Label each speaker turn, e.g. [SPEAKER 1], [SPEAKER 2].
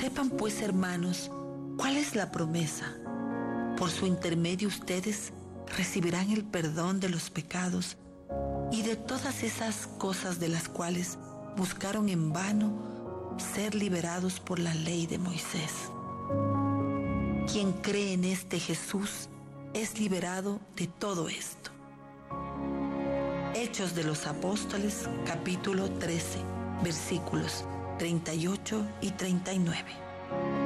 [SPEAKER 1] Sepan pues, hermanos, cuál es la promesa. Por su intermedio ustedes recibirán el perdón de los pecados y de todas esas cosas de las cuales buscaron en vano ser liberados por la ley de Moisés. Quien cree en este Jesús es liberado de todo esto. Hechos de los Apóstoles, capítulo 13, versículos 38 y 39.